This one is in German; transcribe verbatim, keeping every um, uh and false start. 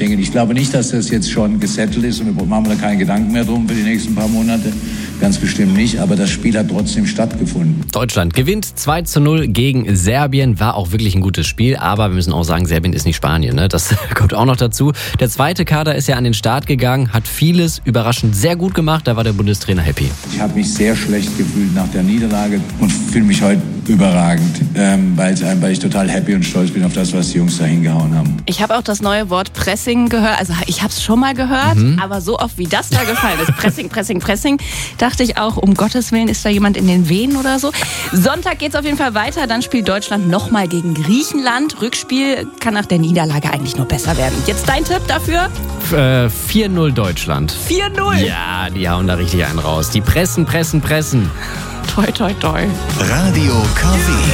denke, ich glaube nicht, dass das jetzt schon gesettelt ist und wir machen da keine Gedanken mehr drum für die nächsten paar Monate. Ganz bestimmt nicht, aber das Spiel hat trotzdem stattgefunden. Deutschland gewinnt zwei zu null gegen Serbien. War auch wirklich ein gutes Spiel, aber wir müssen auch sagen, Serbien ist nicht Spanien, ne? Das kommt auch noch dazu. Der zweite Kader ist ja an den Start gegangen, hat vieles überraschend sehr gut gemacht. Da war der Bundestrainer happy. Ich habe mich sehr schlecht gefühlt nach der Niederlage und fühle mich heute überragend, ähm, weil, weil ich total happy und stolz bin auf das, was die Jungs da hingehauen haben. Ich habe auch das neue Wort Pressing gehört. Also ich habe es schon mal gehört, mhm. aber so oft wie das da gefallen ist, Pressing, Pressing, Pressing, dachte ich auch, um Gottes Willen, ist da jemand in den Venen oder so. Sonntag geht's auf jeden Fall weiter. Dann spielt Deutschland nochmal gegen Griechenland. Rückspiel kann nach der Niederlage eigentlich nur besser werden. Jetzt dein Tipp dafür? Äh, vier null Deutschland. vier null? Ja, die hauen da richtig einen raus. Die pressen, pressen, pressen. Toi, toi, toi. Radio K W.